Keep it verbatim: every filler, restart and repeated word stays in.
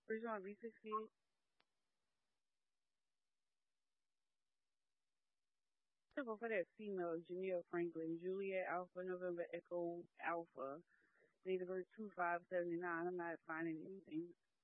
Where's my V sixty-eight? Took for that female, Janelle Franklin, Juliet Alpha, November Echo Alpha, date of birth two five seventy nine. I'm not finding anything.